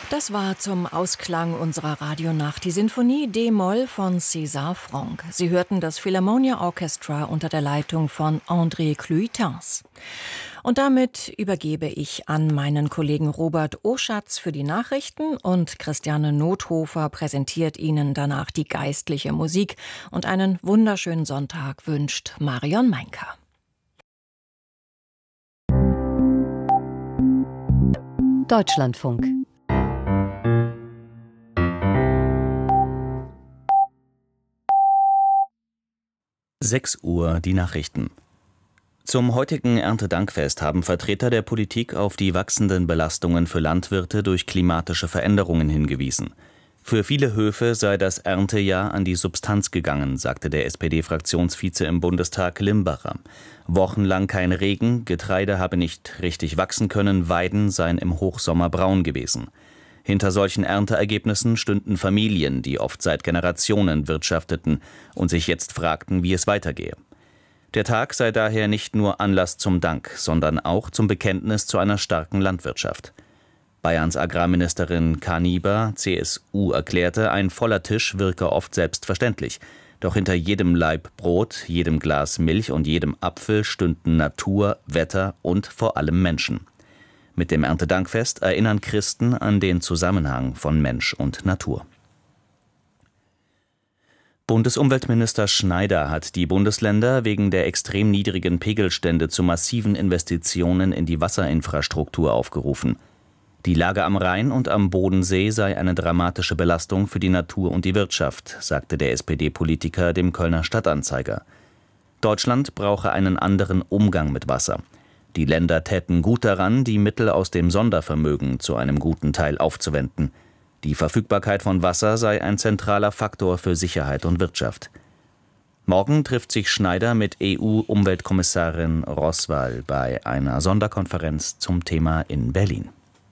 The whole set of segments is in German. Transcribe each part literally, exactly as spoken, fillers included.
Das war zum Ausklang unserer Radionacht die Sinfonie D-Moll von César Franck. Sie hörten das Philharmonia Orchestra unter der Leitung von André Cluytens. Und damit übergebe ich an meinen Kollegen Robert Oschatz für die Nachrichten und Christiane Nothofer präsentiert Ihnen danach die geistliche Musik. Und einen wunderschönen Sonntag wünscht Marion Meinker. Deutschlandfunk. sechs Uhr die Nachrichten. Zum heutigen Erntedankfest haben Vertreter der Politik auf die wachsenden Belastungen für Landwirte durch klimatische Veränderungen hingewiesen. Für viele Höfe sei das Erntejahr an die Substanz gegangen, sagte der S P D-Fraktionsvize im Bundestag Limbacher. Wochenlang kein Regen, Getreide habe nicht richtig wachsen können, Weiden seien im Hochsommer braun gewesen. Hinter solchen Ernteergebnissen stünden Familien, die oft seit Generationen wirtschafteten und sich jetzt fragten, wie es weitergehe. Der Tag sei daher nicht nur Anlass zum Dank, sondern auch zum Bekenntnis zu einer starken Landwirtschaft. Bayerns Agrarministerin Kaniber, C S U, erklärte, ein voller Tisch wirke oft selbstverständlich. Doch hinter jedem Laib Brot, jedem Glas Milch und jedem Apfel stünden Natur, Wetter und vor allem Menschen. Mit dem Erntedankfest erinnern Christen an den Zusammenhang von Mensch und Natur. Bundesumweltminister Schneider hat die Bundesländer wegen der extrem niedrigen Pegelstände zu massiven Investitionen in die Wasserinfrastruktur aufgerufen. Die Lage am Rhein und am Bodensee sei eine dramatische Belastung für die Natur und die Wirtschaft, sagte der S P D-Politiker dem Kölner Stadtanzeiger. Deutschland brauche einen anderen Umgang mit Wasser. Die Länder täten gut daran, die Mittel aus dem Sondervermögen zu einem guten Teil aufzuwenden. Die Verfügbarkeit von Wasser sei ein zentraler Faktor für Sicherheit und Wirtschaft. Morgen trifft sich Schneider mit E U-Umweltkommissarin Roswal bei einer Sonderkonferenz zum Thema in Berlin.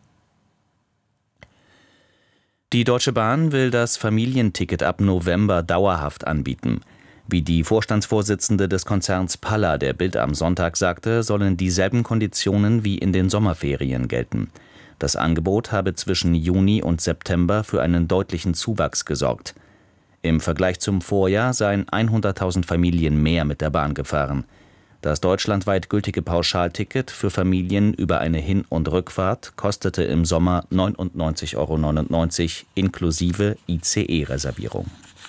Die Deutsche Bahn will das Familienticket ab November dauerhaft anbieten. Wie die Vorstandsvorsitzende des Konzerns Palla der Bild am Sonntag sagte, sollen dieselben Konditionen wie in den Sommerferien gelten. Das Angebot habe zwischen Juni und September für einen deutlichen Zuwachs gesorgt. Im Vergleich zum Vorjahr seien hunderttausend Familien mehr mit der Bahn gefahren. Das deutschlandweit gültige Pauschalticket für Familien über eine Hin- und Rückfahrt kostete im Sommer neunundneunzig Euro neunundneunzig inklusive I C E-Reservierung.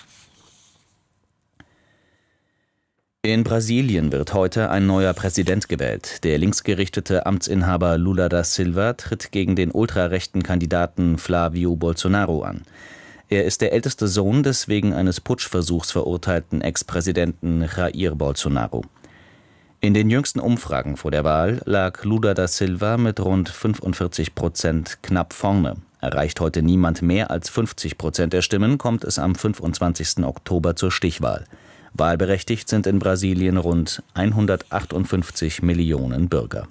In Brasilien wird heute ein neuer Präsident gewählt. Der linksgerichtete Amtsinhaber Lula da Silva tritt gegen den ultrarechten Kandidaten Flávio Bolsonaro an. Er ist der älteste Sohn des wegen eines Putschversuchs verurteilten Ex-Präsidenten Jair Bolsonaro. In den jüngsten Umfragen vor der Wahl lag Lula da Silva mit rund fünfundvierzig Prozent knapp vorne. Erreicht heute niemand mehr als fünfzig Prozent der Stimmen, kommt es am fünfundzwanzigsten Oktober zur Stichwahl. Wahlberechtigt sind in Brasilien rund hundertachtundfünfzig Millionen Bürger.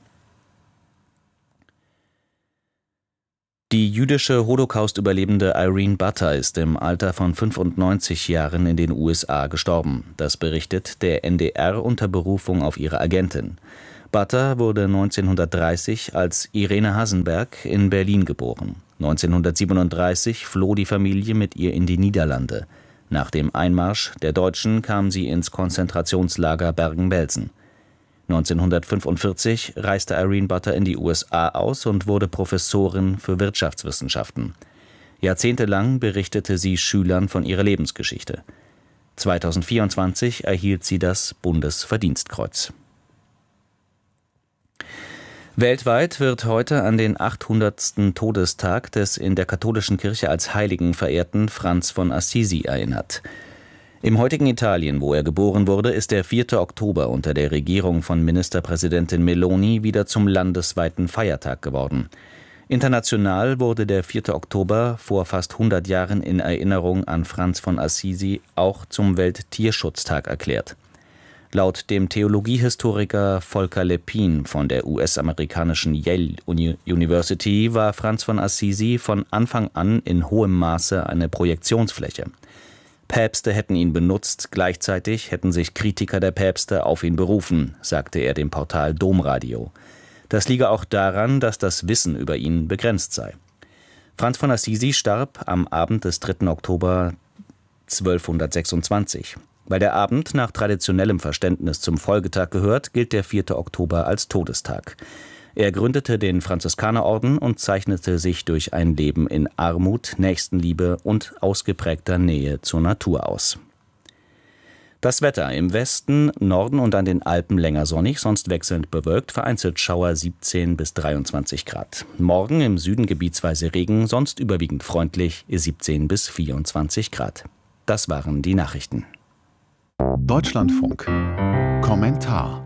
Die jüdische Holocaust-Überlebende Irene Butter ist im Alter von fünfundneunzig Jahren in den U S A gestorben. Das berichtet der N D R unter Berufung auf ihre Agentin. Butter wurde neunzehnhundertdreißig als Irene Hasenberg in Berlin geboren. neunzehnhundertsiebenunddreißig floh die Familie mit ihr in die Niederlande. Nach dem Einmarsch der Deutschen kam sie ins Konzentrationslager Bergen-Belsen. neunzehnhundertfünfundvierzig reiste Irene Butter in die U S A aus und wurde Professorin für Wirtschaftswissenschaften. Jahrzehntelang berichtete sie Schülern von ihrer Lebensgeschichte. zweitausendvierundzwanzig erhielt sie das Bundesverdienstkreuz. Weltweit wird heute an den achthundertsten Todestag des in der katholischen Kirche als Heiligen verehrten Franz von Assisi erinnert. Im heutigen Italien, wo er geboren wurde, ist der vierte Oktober unter der Regierung von Ministerpräsidentin Meloni wieder zum landesweiten Feiertag geworden. International wurde der vierte Oktober vor fast hundert Jahren in Erinnerung an Franz von Assisi auch zum Welttierschutztag erklärt. Laut dem Theologiehistoriker Volker Lepin von der U S-amerikanischen Yale University war Franz von Assisi von Anfang an in hohem Maße eine Projektionsfläche. Päpste hätten ihn benutzt, gleichzeitig hätten sich Kritiker der Päpste auf ihn berufen, sagte er dem Portal Domradio. Das liege auch daran, dass das Wissen über ihn begrenzt sei. Franz von Assisi starb am Abend des dritten Oktober zwölfhundertsechsundzwanzig. Weil der Abend nach traditionellem Verständnis zum Folgetag gehört, gilt der vierte Oktober als Todestag. Er gründete den Franziskanerorden und zeichnete sich durch ein Leben in Armut, Nächstenliebe und ausgeprägter Nähe zur Natur aus. Das Wetter: im Westen, Norden und an den Alpen länger sonnig, sonst wechselnd bewölkt, vereinzelt Schauer siebzehn bis dreiundzwanzig Grad. Morgen im Süden gebietsweise Regen, sonst überwiegend freundlich, siebzehn bis vierundzwanzig Grad. Das waren die Nachrichten. Deutschlandfunk. Kommentar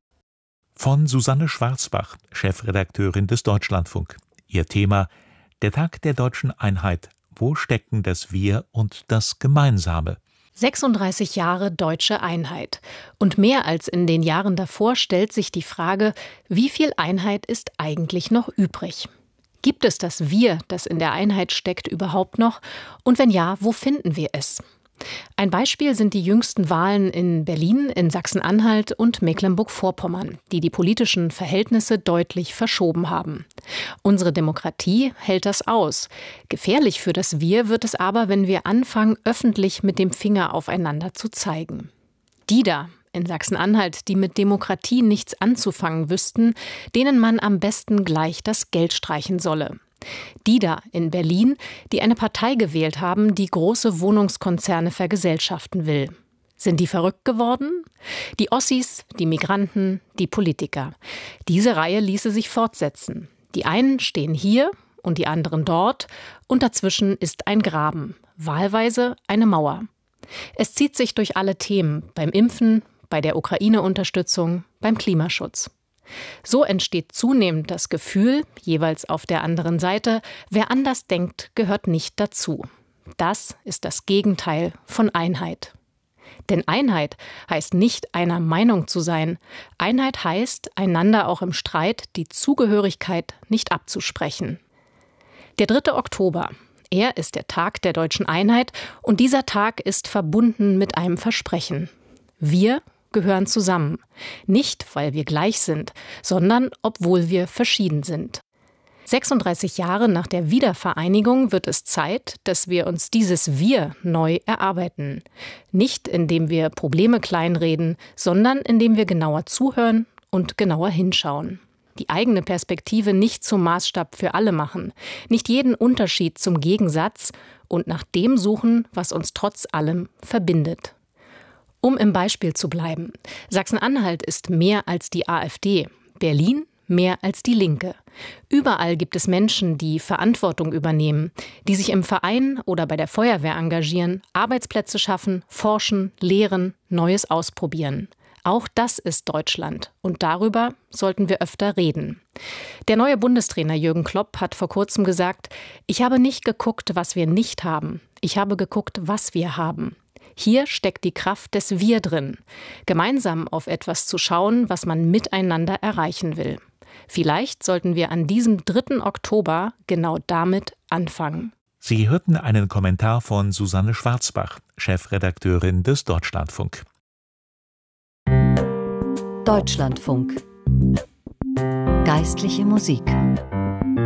von Susanne Schwarzbach, Chefredakteurin des Deutschlandfunk. Ihr Thema: Der Tag der deutschen Einheit. Wo stecken das Wir und das Gemeinsame? sechsunddreißig Jahre deutsche Einheit. Und mehr als in den Jahren davor stellt sich die Frage, wie viel Einheit ist eigentlich noch übrig? Gibt es das Wir, das in der Einheit steckt, überhaupt noch? Und wenn ja, wo finden wir es? Ein Beispiel sind die jüngsten Wahlen in Berlin, in Sachsen-Anhalt und Mecklenburg-Vorpommern, die die politischen Verhältnisse deutlich verschoben haben. Unsere Demokratie hält das aus. Gefährlich für das Wir wird es aber, wenn wir anfangen, öffentlich mit dem Finger aufeinander zu zeigen. Die da in Sachsen-Anhalt, die mit Demokratie nichts anzufangen wüssten, denen man am besten gleich das Geld streichen solle. Die da in Berlin, die eine Partei gewählt haben, die große Wohnungskonzerne vergesellschaften will. Sind die verrückt geworden? Die Ossis, die Migranten, die Politiker. Diese Reihe ließe sich fortsetzen. Die einen stehen hier und die anderen dort und dazwischen ist ein Graben, wahlweise eine Mauer. Es zieht sich durch alle Themen, beim Impfen, bei der Ukraine-Unterstützung, beim Klimaschutz. So entsteht zunehmend das Gefühl, jeweils auf der anderen Seite, wer anders denkt, gehört nicht dazu. Das ist das Gegenteil von Einheit. Denn Einheit heißt nicht, einer Meinung zu sein. Einheit heißt, einander auch im Streit die Zugehörigkeit nicht abzusprechen. Der dritte Oktober, er ist der Tag der deutschen Einheit und dieser Tag ist verbunden mit einem Versprechen. Wir gehören zusammen. Nicht, weil wir gleich sind, sondern obwohl wir verschieden sind. sechsunddreißig Jahre nach der Wiedervereinigung wird es Zeit, dass wir uns dieses Wir neu erarbeiten. Nicht, indem wir Probleme kleinreden, sondern indem wir genauer zuhören und genauer hinschauen. Die eigene Perspektive nicht zum Maßstab für alle machen, nicht jeden Unterschied zum Gegensatz und nach dem suchen, was uns trotz allem verbindet. Um im Beispiel zu bleiben: Sachsen-Anhalt ist mehr als die AfD, Berlin mehr als die Linke. Überall gibt es Menschen, die Verantwortung übernehmen, die sich im Verein oder bei der Feuerwehr engagieren, Arbeitsplätze schaffen, forschen, lehren, Neues ausprobieren. Auch das ist Deutschland und darüber sollten wir öfter reden. Der neue Bundestrainer Jürgen Klopp hat vor kurzem gesagt: Ich habe nicht geguckt, was wir nicht haben. Ich habe geguckt, was wir haben. Hier steckt die Kraft des Wir drin, gemeinsam auf etwas zu schauen, was man miteinander erreichen will. Vielleicht sollten wir an diesem dritten Oktober genau damit anfangen. Sie hörten einen Kommentar von Susanne Schwarzbach, Chefredakteurin des Deutschlandfunk. Deutschlandfunk. Geistliche Musik.